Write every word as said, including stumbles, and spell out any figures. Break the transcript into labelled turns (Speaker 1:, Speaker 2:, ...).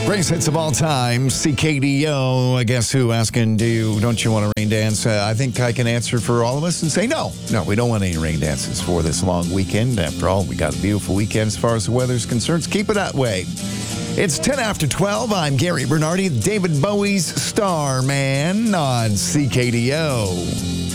Speaker 1: Greatest hits of all time, C K D O. I guess who asking, do you, don't you want a rain dance? Uh, I think I can answer for all of us and say no. No, we don't want any rain dances for this long weekend. After all, we got a beautiful weekend as far as the weather's concerned. Keep it that way. It's ten after twelve. I'm Gary Bernardi, David Bowie's Starman on C K D O.